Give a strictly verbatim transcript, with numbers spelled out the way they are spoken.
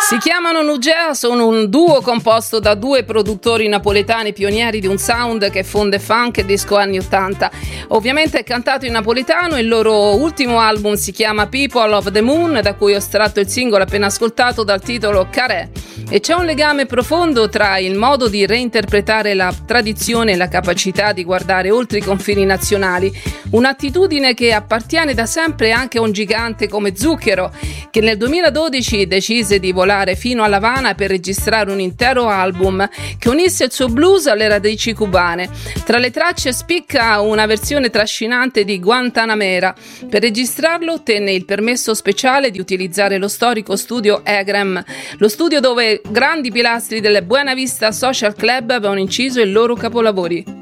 Si chiamano Nugea, sono un duo composto da due produttori napoletani pionieri di un sound che fonde funk e disco anni ottanta. Ovviamente è cantato in napoletano, il loro ultimo album si chiama People of the Moon, da cui ho estratto il singolo appena ascoltato dal titolo Carè. E c'è un legame profondo tra il modo di reinterpretare la tradizione e la capacità di guardare oltre i confini nazionali, un'attitudine che appartiene da sempre anche a un gigante come Zucchero, che nel duemiladodici decise di volare fino a L'Avana per registrare un intero album che unisse il suo blues alle radici cubane. Tra le tracce spicca una versione trascinante di Guantanamera. Per registrarlo ottenne il permesso speciale di utilizzare lo storico studio Egrem, lo studio dove grandi pilastri del Buena Vista Social Club avevano inciso i loro capolavori.